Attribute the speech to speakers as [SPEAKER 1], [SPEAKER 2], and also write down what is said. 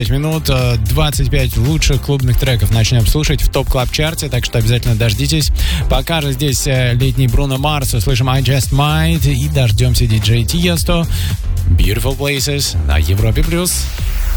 [SPEAKER 1] минут, 25 лучших клубных треков начнем слушать в топ-клаб-чарте, так что обязательно дождитесь. Пока же здесь летний Бруно Марс, услышим I Just Might и дождемся диджей Тиесто. Beautiful Places на Европе+.